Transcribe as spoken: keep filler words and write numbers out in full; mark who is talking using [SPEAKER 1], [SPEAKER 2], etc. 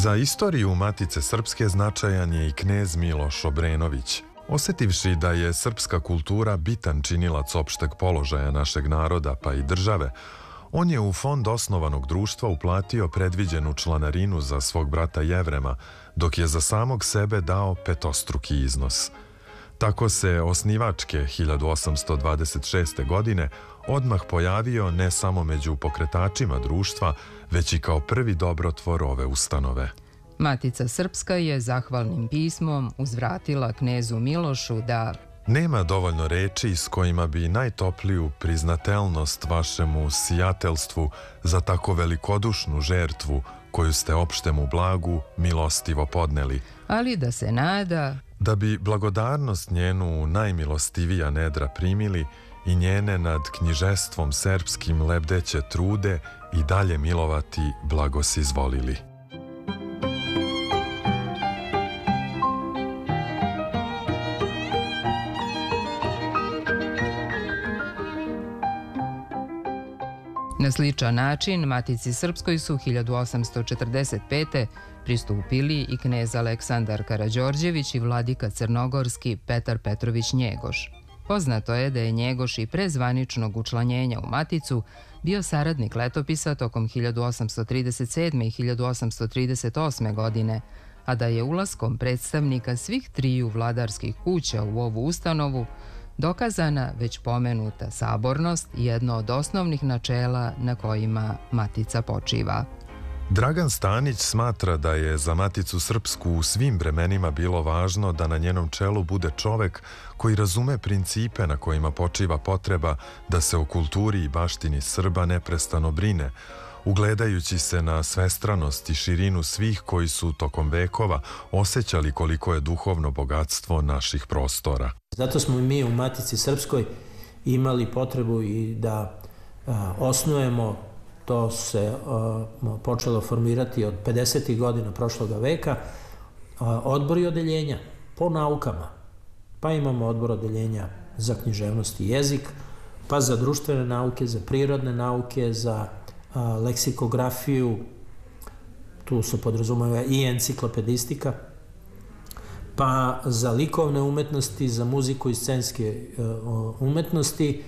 [SPEAKER 1] Za istoriju Matice Srpske značajan je i knez Miloš Obrenović. Osetivši da je srpska kultura bitan činilac opšteg položaja našeg naroda pa i države, on je u fond osnovanog društva uplatio predviđenu članarinu za svog brata Jevrema, dok je za samog sebe dao petostruki iznos. Tako se osnivačke hiljadu osamsto dvadeset šeste. godine odmah pojavio ne samo među pokretačima društva, već i kao prvi dobrotvor ove ustanove.
[SPEAKER 2] Matica Srpska je zahvalnim pismom uzvratila knezu Milošu da
[SPEAKER 1] nema dovoljno reči s kojima bi najtopliju priznatelnost vašemu sijateljstvu za tako velikodušnu žertvu koju ste opštemu blagu milostivo podneli,
[SPEAKER 2] ali da se nada
[SPEAKER 1] da bi blagodarnost njenu u najmilostivija nedra primili i njene nad knjižestvom serbskim lebdeće trude i dalje milovati blagos izvolili.
[SPEAKER 2] Na sličan način Matici Srpskoj su hiljadu osamsto četrdeset pete. pristupili i knez Aleksandar Karađorđević i vladika crnogorski Petar Petrović Njegoš. Poznato je da je Njegoš i pre zvaničnog učlanjenja u Maticu bio saradnik letopisa tokom hiljadu osamsto trideset sedme. i hiljadu osamsto trideset osme. godine, a da je ulaskom predstavnika svih triju vladarskih kuća u ovu ustanovu dokazana već pomenuta sabornost, jedno od osnovnih načela na kojima Matica počiva.
[SPEAKER 1] Dragan Stanić smatra da je za Maticu Srpsku u svim vremenima bilo važno da na njenom čelu bude čovek koji razume principe na kojima počiva potreba da se o kulturi i baštini Srba neprestano brine, ugledajući se na svestranost i širinu svih koji su tokom vekova osjećali koliko je duhovno bogatstvo naših prostora.
[SPEAKER 3] Zato smo mi u Matici Srpskoj imali potrebu i da a, osnujemo, to se a, počelo formirati od pedesetih godina prošloga veka, a, odbor i odeljenja po naukama. Pa imamo odbor odeljenja za književnost i jezik, pa za društvene nauke, za prirodne nauke, za a, leksikografiju, tu se podrazumeva i enciklopedistika, pa za likovne umetnosti, za muziku i scenske umetnosti